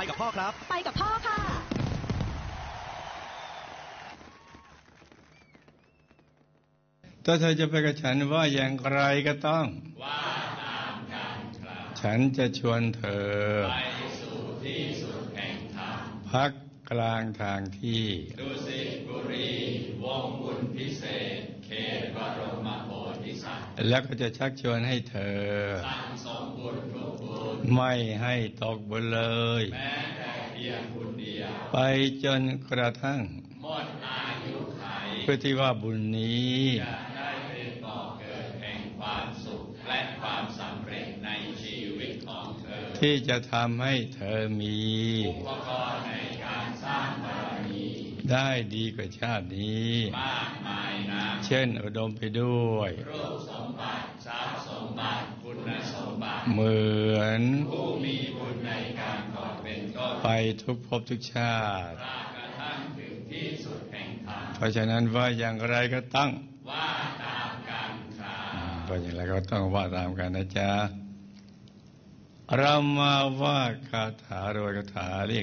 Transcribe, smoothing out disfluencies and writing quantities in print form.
กับพ่อครับไปกับพ่อค่ะถ้าเธอจะไปกับฉันว่าอย่างไรก็ต้องว่าตามกันครับฉันจะชวนเธอไปสู่ที่สุดแห่งธรรมพักกลางทางที่ดุสิตบุรีวงบุญพิเศษเขตบรมโพธิสัตว์แล้วก็จะชักชวนให้เธอสั่งสมบุญทุกบุญไม่ให้ตกบุญเลยแม้แต่เพียงบุญเดียวไปจนกระทั่งหมดอายุขัยเพื่อที่ว่าบุญนี้จะได้เป็นบ่อเกิดแห่งความสุขและความสำเร็จในชีวิตของเธอที่จะทำให้เธอมีอุปกรณ์ในการสร้างบารมีได้ดีกว่าชาตินี้มากมายนะเช่นอุดมไปด้วยรูปสมบัติทรัพย์สมบัติคุณสมบัติเหมือนผู้มีบุญในการก่อนเป็นต้นไปทุกภพทุกชาติกระทั่งถึงที่สุดแห่งธรรมเพราะฉะนั้นว่าอย่างไรก็ต้องว่าตามกันครับเพราะอย่างไรก็ต้องว่าตามกันนะจ๊ะเรามาว่าคาถาโดยคาถาเรียก